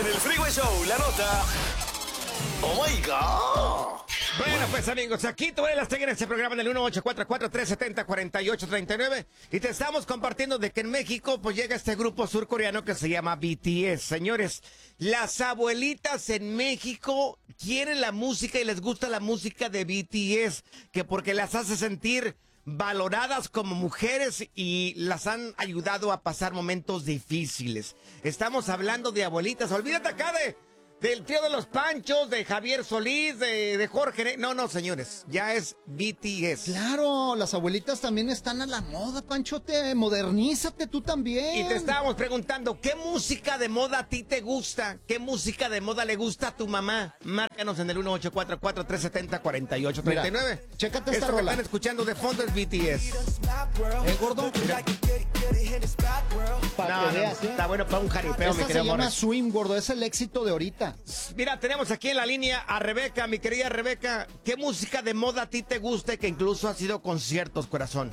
En el Freeway Show, la nota. Oh my God. Bueno, pues amigos, aquí todavía las tengo en este programa del 1844-370-4839 y te estamos compartiendo de que en México pues llega este grupo surcoreano que se llama BTS. Señores, las abuelitas en México quieren la música y les gusta la música de BTS, que porque las hace sentir valoradas como mujeres y las han ayudado a pasar momentos difíciles. Estamos hablando de abuelitas, olvídate acá del tío de los Panchos, de Javier Solís, de Jorge. No, señores, ya es BTS. Claro, las abuelitas también están a la moda, Panchote. Modernízate tú también. Y te estábamos preguntando, ¿qué música de moda a ti te gusta? ¿Qué música de moda le gusta a tu mamá? Márcanos en el 1844-370-4839. Mira, chécate esta Esto que rola. están escuchando de fondo es BTS. Gordo? Para que veas, Está bueno para un jaripeo, mi Esta se querido llama Morris. Swim, gordo. Es el éxito de ahorita. Mira, tenemos aquí en la línea a Rebeca, mi querida Rebeca. ¿Qué música de moda a ti te gusta y que incluso ha sido conciertos, corazón?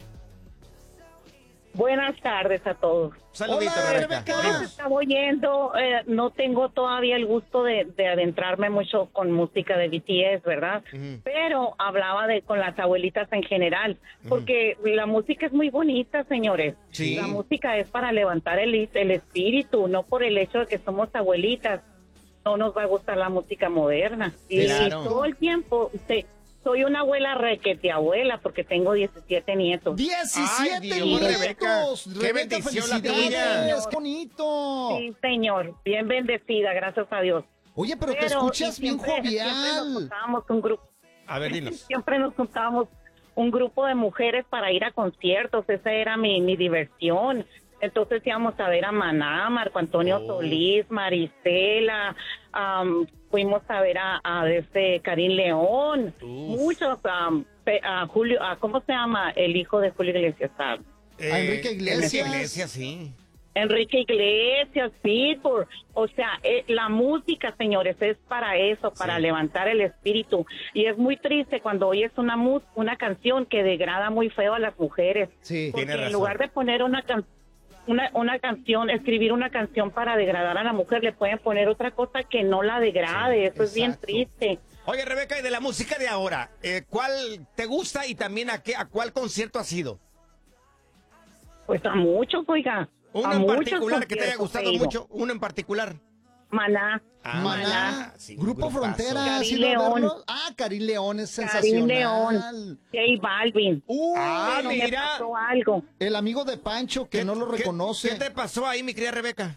Buenas tardes a todos. Saludito, Hola, Rebeca. Rebeca. Yo les estaba oyendo, no tengo todavía el gusto de adentrarme mucho con música de BTS, ¿verdad? Pero hablaba con las abuelitas en general, porque la música es muy bonita, señores. Sí. La música es para levantar el espíritu, no por el hecho de que somos abuelitas. No nos va a gustar la música moderna. Y Claro. todo el tiempo, soy una abuela requete abuela, porque tengo 17 nietos. 17 Ay, Dios, nietos. Rebeca. Qué Rebeca, bendición la tuya. felicidades. ¡Qué bonito! Sí, señor, bien bendecida, gracias a Dios. Oye, pero te escuchas y bien siempre nos jovial. juntábamos un grupo, A ver, dinos. siempre nos juntábamos un grupo de mujeres para ir a conciertos, esa era mi diversión. Entonces íbamos a ver a Maná, Marco Antonio Solís, Marisela, fuimos a ver a Karim León, muchos, a Julio, ¿cómo se llama? El hijo de Julio Iglesias, Enrique Iglesias. Enrique Iglesias, sí. Enrique Iglesias, Pitbull, o sea, la música, señores, es para eso, para levantar el espíritu. Y es muy triste cuando oyes una canción que degrada muy feo a las mujeres. Sí. Porque Tiene razón. en lugar de poner una canción, escribir una canción para degradar a la mujer, le pueden poner otra cosa que no la degrade. Eso es bien exacto. triste. Oye, Rebeca, y de la música de ahora, ¿cuál te gusta y también a cuál concierto has ido? Pues a muchos, oiga. Uno a en muchos particular que te haya conciertos gustado he ido. mucho, uno en particular. Maná. Maná, sí, Grupo grupazo. Frontera, ¿has Karim ido a León. verlo? Karim León es Karim sensacional. León, J Balvin. Ah, No me mira. pasó algo. El amigo de Pancho que no lo reconoce. ¿Qué te pasó ahí, mi querida Rebeca?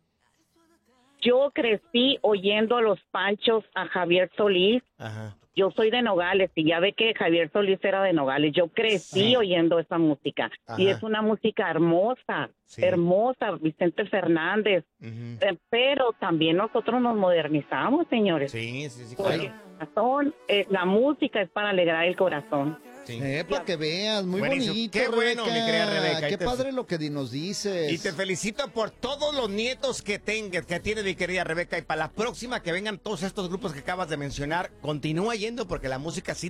Yo crecí oyendo a los Panchos, a Javier Solís. Ajá. Yo soy de Nogales y ya ve que Javier Solís era de Nogales. Yo crecí oyendo esa música. Ajá. Y es una música hermosa, Sí. hermosa, Vicente Fernández. Pero también nosotros nos modernizamos, señores. Sí, sí, sí, Porque claro. la música es para alegrar el corazón. Sí. Para que veas, muy Buenísimo. bonito. Qué bueno, mi querida Rebeca. Qué Y te- padre lo que nos dices. Y te felicito por todos los nietos que tengas, que tiene mi querida Rebeca. Y para la próxima que vengan todos estos grupos que acabas de mencionar, continúa yendo porque la música sí